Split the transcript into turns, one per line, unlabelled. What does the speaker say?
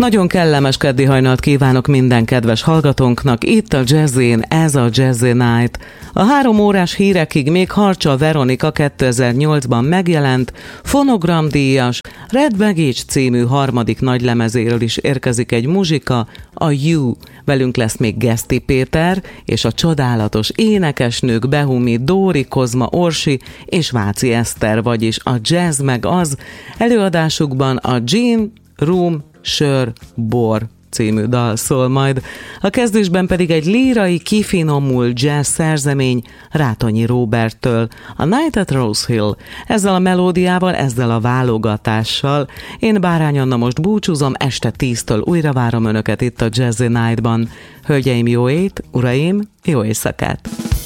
Nagyon kellemes keddi hajnalt kívánok minden kedves hallgatónknak, itt a Jazzin, ez a Jazzy Night. A 3 órás hírekig még Harcsa Veronika 2008-ban megjelent, fonogramdíjas, Red Baggage című harmadik nagylemezéről is érkezik egy muzsika, a You. Velünk lesz még Geszti Péter, és a csodálatos énekesnők Behumi, Dóri, Kozma, Orsi és Váci Eszter, vagyis a Jazz meg az. Előadásukban a Gin, Rum, Sör, Bor című dal szól majd. A kezdésben pedig egy lírai, kifinomult jazz szerzemény Rátonyi Róberttől, a Night at Rose Hill. Ezzel a melódiával, ezzel a válogatással én Bárány Anna most búcsúzom, este 10-től újra várom Önöket itt a Jazzy Night-ban. Hölgyeim, jó ét, uraim, jó éjszakát!